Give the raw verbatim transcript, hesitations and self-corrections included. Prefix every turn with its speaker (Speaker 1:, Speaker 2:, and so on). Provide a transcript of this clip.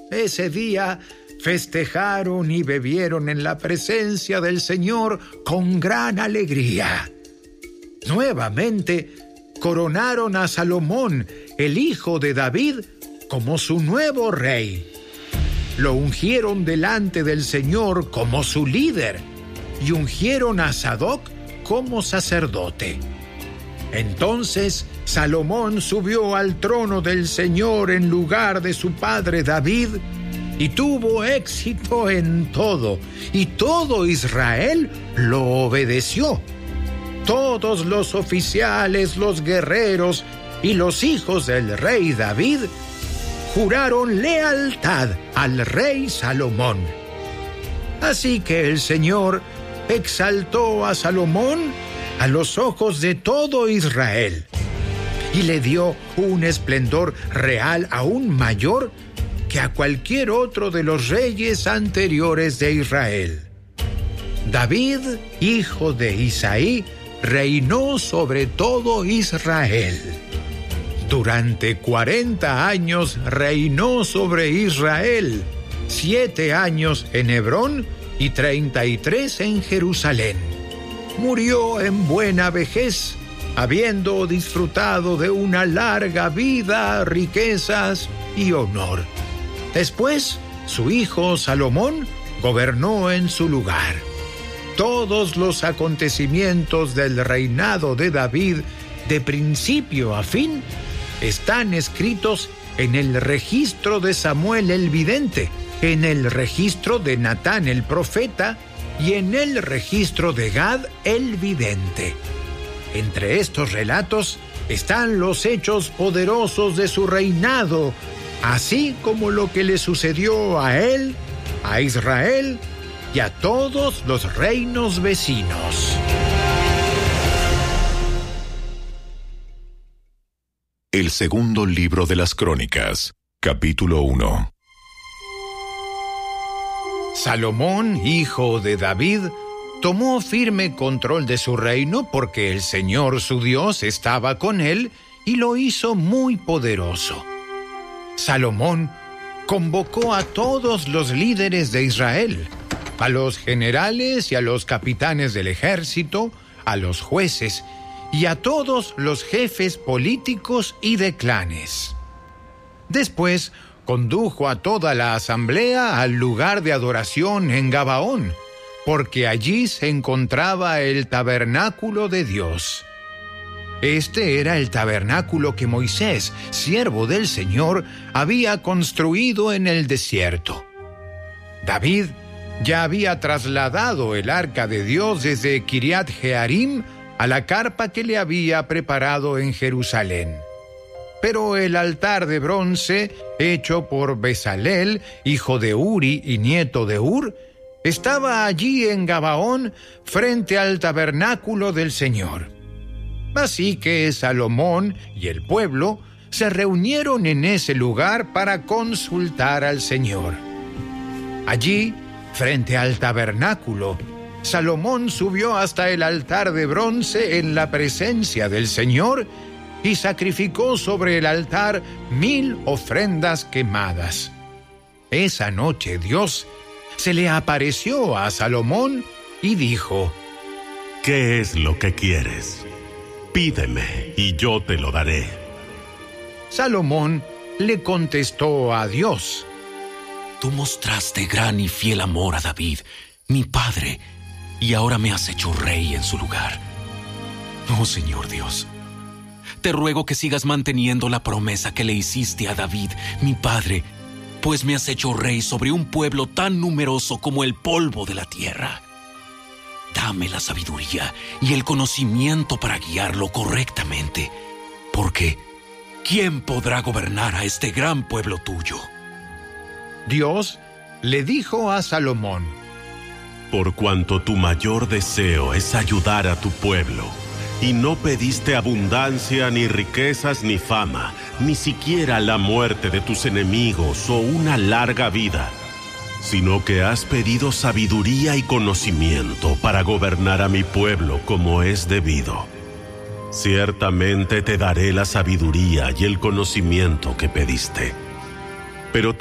Speaker 1: Ese día festejaron y bebieron en la presencia del Señor con gran alegría. Nuevamente coronaron a Salomón, el hijo de David, como su nuevo rey. Lo ungieron delante del Señor como su líder y ungieron a Sadoc como sacerdote. Entonces Salomón subió al trono del Señor en lugar de su padre David y tuvo éxito en todo, y todo Israel lo obedeció. Todos los oficiales, los guerreros y los hijos del rey David juraron lealtad al rey Salomón. Así que el Señor exaltó a Salomón a los ojos de todo Israel y le dio un esplendor real aún mayor que a cualquier otro de los reyes anteriores de Israel. David, hijo de Isaí, reinó sobre todo Israel. Durante cuarenta años reinó sobre Israel, siete años en Hebrón y treinta y tres en Jerusalén. Murió en buena vejez, habiendo disfrutado de una larga vida, riquezas y honor. Después, su hijo Salomón gobernó en su lugar. Todos los acontecimientos del reinado de David, de principio a fin, están escritos en el registro de Samuel el vidente, en el registro de Natán el profeta y en el registro de Gad el vidente. Entre estos relatos están los hechos poderosos de su reinado, así como lo que le sucedió a él, a Israel y a todos los reinos vecinos.
Speaker 2: El segundo libro de las Crónicas, capítulo uno.
Speaker 1: Salomón, hijo de David, tomó firme control de su reino porque el Señor su Dios estaba con él y lo hizo muy poderoso. Salomón convocó a todos los líderes de Israel, a los generales y a los capitanes del ejército, a los jueces y a todos los jefes políticos y de clanes. Después condujo a toda la asamblea al lugar de adoración en Gabaón, porque allí se encontraba el tabernáculo de Dios. Este era el tabernáculo que Moisés, siervo del Señor, había construido en el desierto. David ya había trasladado el arca de Dios desde Kiriat Jearim a la carpa que le había preparado en Jerusalén. Pero el altar de bronce, hecho por Bezalel, hijo de Uri y nieto de Ur, estaba allí en Gabaón, frente al tabernáculo del Señor. Así que Salomón y el pueblo se reunieron en ese lugar para consultar al Señor. Allí, frente al tabernáculo, Salomón subió hasta el altar de bronce en la presencia del Señor y sacrificó sobre el altar mil ofrendas quemadas. Esa noche Dios se le apareció a Salomón y dijo:
Speaker 3: ¿Qué es lo que quieres? Pídeme y yo te lo daré.
Speaker 1: Salomón le contestó a Dios:
Speaker 4: Tú mostraste gran y fiel amor a David, mi padre, y ahora me has hecho rey en su lugar. Oh, Señor Dios, te ruego que sigas manteniendo la promesa que le hiciste a David, mi padre, pues me has hecho rey sobre un pueblo tan numeroso como el polvo de la tierra. Dame la sabiduría y el conocimiento para guiarlo correctamente, porque ¿quién podrá gobernar a este gran pueblo tuyo?
Speaker 1: Dios le dijo a Salomón:
Speaker 3: Por cuanto tu mayor deseo es ayudar a tu pueblo, y no pediste abundancia, ni riquezas, ni fama, ni siquiera la muerte de tus enemigos o una larga vida, sino que has pedido sabiduría y conocimiento para gobernar a mi pueblo como es debido. Ciertamente te daré la sabiduría y el conocimiento que pediste. Pero